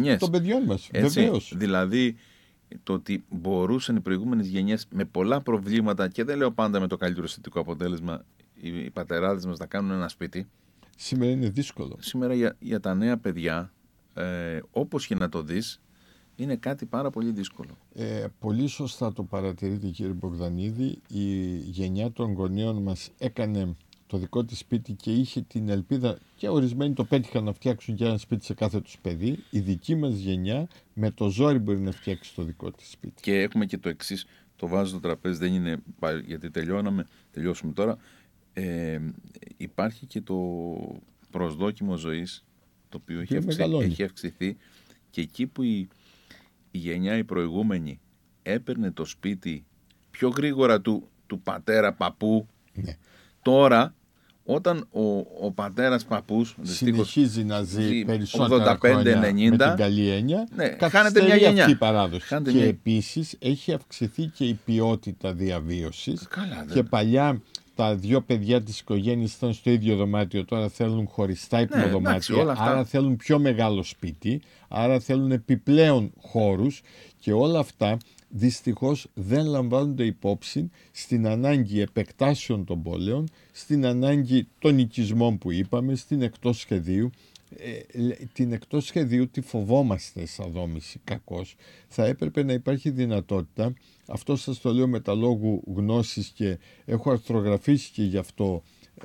γενιές. Των παιδιών μας, βεβαίως. Δηλαδή, το ότι μπορούσαν οι προηγούμενες γενιές με πολλά προβλήματα, και δεν λέω πάντα με το καλύτερο αισθητικό αποτέλεσμα, οι πατεράδες μας να κάνουν ένα σπίτι. Σήμερα είναι δύσκολο. Σήμερα για τα νέα παιδιά, όπως και να το δεις, είναι κάτι πάρα πολύ δύσκολο. Πολύ σωστά το παρατηρείτε, κύριε Μπογδανίδη. Η γενιά των γονέων μας έκανε το δικό της σπίτι και είχε την ελπίδα, και ορισμένοι το πέτυχαν, να φτιάξουν και ένα σπίτι σε κάθε τους παιδί. Η δική μας γενιά με το ζόρι μπορεί να φτιάξει το δικό της σπίτι. Και έχουμε και το εξής, το βάζω στο τραπέζι, δεν είναι γιατί τελειώσουμε τώρα. Υπάρχει και το προσδόκιμο ζωής, το οποίο έχει αυξηθεί, και εκεί που η γενιά η προηγούμενη έπαιρνε το σπίτι πιο γρήγορα του πατέρα παππού, ναι. Τώρα όταν ο πατέρας παππούς συνεχίζει να ζει περισσότερα 85-90 χρόνια με την καλή έννοια, χάνεται μια γενιά. Αυτή η παράδοση. Επίσης έχει αυξηθεί και η ποιότητα διαβίωσης. Και παλιά τα δύο παιδιά της οικογένειας ήταν στο ίδιο δωμάτιο, τώρα θέλουν χωριστά υπνοδωμάτια, άρα θέλουν πιο μεγάλο σπίτι, άρα θέλουν επιπλέον χώρους, και όλα αυτά δυστυχώς δεν λαμβάνονται υπόψη στην ανάγκη επεκτάσεων των πόλεων, στην ανάγκη των οικισμών που είπαμε, στην εκτός σχεδίου. Την εκτός σχεδίου τη φοβόμαστε σαν δόμηση, κακώς. Θα έπρεπε να υπάρχει δυνατότητα, αυτό σας το λέω με τα λόγου γνώσης και έχω αρθρογραφήσει και γι' αυτό,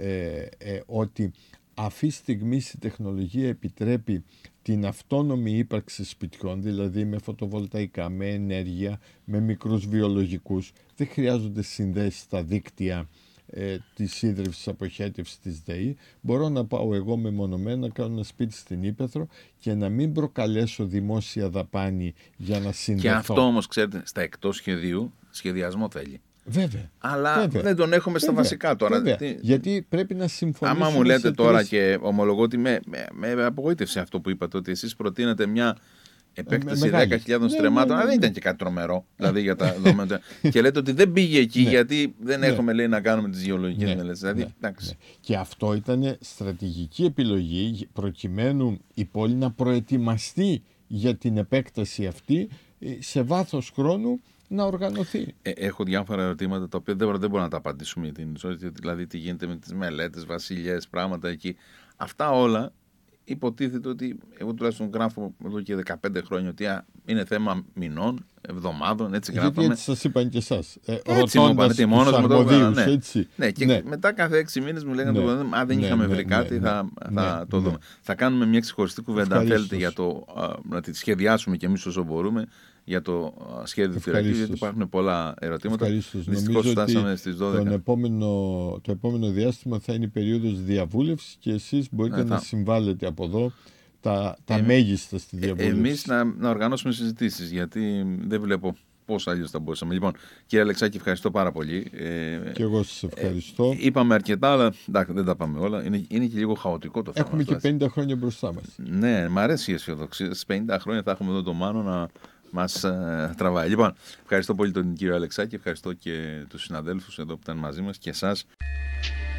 ότι αυτή τη στιγμή η τεχνολογία επιτρέπει την αυτόνομη ύπαρξη σπιτιών, δηλαδή με φωτοβολταϊκά, με ενέργεια, με μικρούς βιολογικούς. Δεν χρειάζονται συνδέσεις στα δίκτυα της ίδρυυσης αποχέτευσης της ΔΕΗ. Μπορώ να πάω εγώ μεμονωμένα να κάνω ένα σπίτι στην Ύπαιθρο και να μην προκαλέσω δημόσια δαπάνη για να συνδεθώ. Και αυτό όμως, ξέρετε, στα εκτός σχεδίου σχεδιασμό θέλει. Βέβαια. Αλλά δεν τον έχουμε στα βασικά τώρα. Γιατί πρέπει να συμφωνήσουμε. Άμα μου λέτε τώρα, και ομολογώ ότι με απογοήτευσε αυτό που είπατε, ότι εσείς προτείνατε μια επέκταση 10.000 στρεμμάτων, αλλά δεν ήταν και κάτι τρομερό. Δηλαδή για τα δεδομένα. Και λέτε ότι δεν πήγε εκεί γιατί δεν έχουμε, λέει, να κάνουμε τις γεωλογικές μελέτες. Και αυτό ήταν στρατηγική επιλογή προκειμένου η πόλη να προετοιμαστεί για την επέκταση αυτή σε βάθος χρόνου να οργανωθεί. Έχω διάφορα ερωτήματα τα οποία δεν μπορώ να τα απαντήσουμε. Δηλαδή τι γίνεται με τις μελέτες, βασιλιές, πράγματα εκεί. Αυτά όλα υποτίθεται ότι εγώ τουλάχιστον γράφω εδώ και 15 χρόνια ότι είναι θέμα μηνών, εβδομάδων, έτσι γράφαμε. Γιατί έτσι σας είπαν και εσάς. Έτσι μου είπαν, τι μόνος με το ναι. Μετά κάθε 6 μήνες μου λέγανε δεν είχαμε βρει κάτι, θα το δούμε. Θα κάνουμε μια ξεχωριστή κουβέντα, αν θέλετε, για να τη σχεδιάσουμε κι εμείς όσο μπορούμε, για το σχέδιο του φυλακίου, γιατί υπάρχουν πολλά ερωτήματα. Δυστυχώς φτάσαμε στις 12. Το επόμενο διάστημα θα είναι η περίοδος διαβούλευσης και εσείς μπορείτε να συμβάλλετε από εδώ τα μέγιστα στη διαβούλευση. Εμείς να οργανώσουμε συζητήσεις, γιατί δεν βλέπω πώς αλλιώς θα μπορούσαμε. Λοιπόν, κύριε Αλεξάκη, ευχαριστώ πάρα πολύ. Και εγώ σας ευχαριστώ. Είπαμε αρκετά, αλλά δεν τα πάμε όλα. Είναι και λίγο χαοτικό το θέμα. Έχουμε και 50 χρόνια μπροστά μας. Ναι, μ' αρέσει η αισιοδοξία. Στις 50 χρόνια θα έχουμε εδώ το Μάνο να μας τραβάει. Λοιπόν, ευχαριστώ πολύ τον κύριο Αλεξάκη, ευχαριστώ και τους συναδέλφους εδώ που ήταν μαζί μας και εσάς.